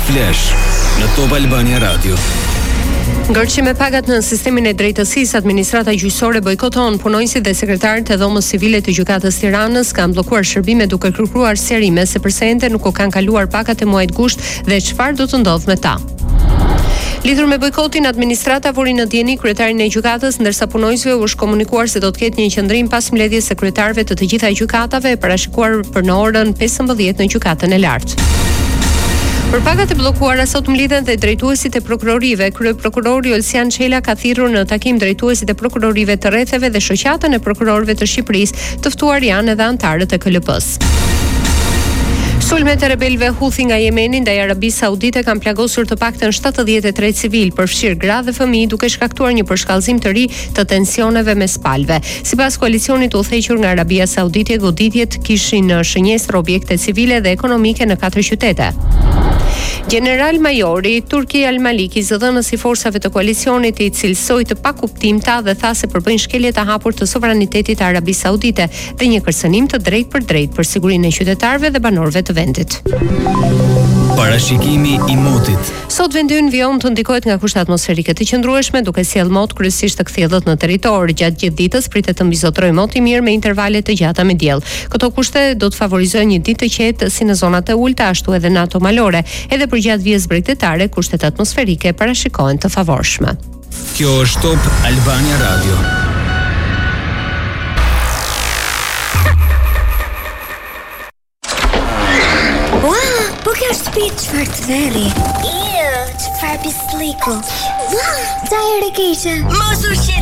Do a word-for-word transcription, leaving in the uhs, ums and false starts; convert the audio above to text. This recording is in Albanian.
Flash në Top Albania Radio. Ngërçim me pagat në sistemin e drejtësisë, administrata gjyqësore bojkoton punonjësit dhe sekretarët e dhomës civile të gjykatës Tiranës, kanë bllokuar shërbime duke kërkuar sqarime se pse ende nuk u kanë kaluar pagat e muajit gusht dhe çfarë do të ndodhë me ta. Lidhur me bojkotin, administrata vuri në dieni kryetarin e gjykatës, ndërsa punonjësve u është komunikuar se do të ketë një qendrim pas mbledhjes së kryetarëve të të gjitha gjykatave e parashikuar për në orën pesëmbëdhjetë në gjykatën e lartë. Për pagat e bllokuara sot mlidhen dhe drejtuesit e prokurorive. Kryeprokurori Olsian Çela ka thirrur në takim drejtuesit e prokurorive të rretheve dhe shoqatën e prokurorëve të Shqipërisë, të ftuar janë edhe anëtarët e K L P-s. Sulmet e rebelëve Houthi nga Jemeni ndaj Arabisë Saudite kanë plagosur të paktën shtatëdhjetë e tre civil, përfshirë gra dhe fëmijë, duke shkaktuar një përshkallëzim të ri të tensioneve mes palëve. Sipas koalicionit udhëhequr nga Arabia Saudite, goditjet kishin në shënjestër objekte civile dhe ekonomike në katër qytete. General Majori Turki Al-Maliki, zëdhënës i forsave të koalicionit, i cilësoi të pakuptimta dhe tha se përbëjnë shkelje të hapur të sovranitetit të Arabisë Saudite dhe një kërcënim të drejtë për drejtë për sigurinë e qytetarëve dhe banorëve të vendit. Parashikimi i motit. Sot vendi ynë vijon të ndikohet nga kushte atmosferike të qëndrueshme, duke sjellë mot kryesisht të kthjellët në territor. Gjatë gjithë ditës pritet të mbizotrojë mot i mirë me intervale të gjata me diell. Këto kushte do të favorizojnë një ditë të qetë si në zonat e ulta, ashtu edhe në ato malore. Edhe për gjatë vijës bregdetare, kushtet atmosferike parashikohen të favorshme. Kjo është Top Albania Radio. Po kjo është shtëpi çfarë të veri? Iu, çfarë pisliku? Ua, sa herë keqe. Mos u